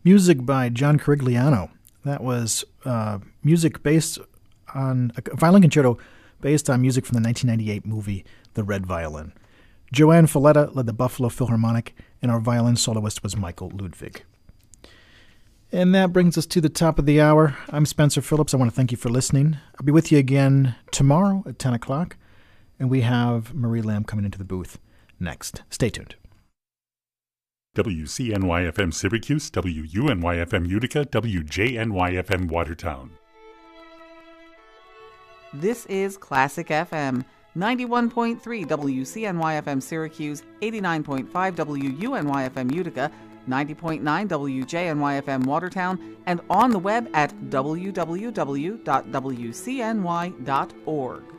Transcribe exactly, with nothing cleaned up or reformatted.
music by John Carigliano. That was uh, music based on a violin concerto based on music from the nineteen ninety-eight movie The Red Violin. Joanne Falletta led the Buffalo Philharmonic, and our violin soloist was Michael Ludwig. And that brings us to the top of the hour. I'm Spencer Phillips. I want to thank you for listening. I'll be with you again tomorrow at ten o'clock, and we have Marie Lamb coming into the booth next. Stay tuned. W C N Y F M Syracuse, W U N Y F M Utica, W J N Y F M Watertown. This is Classic F M, ninety-one point three W C N Y F M Syracuse, eighty-nine point five W U N Y F M Utica, ninety point nine W J N Y F M Watertown, and on the web at w w w dot w c n y dot org.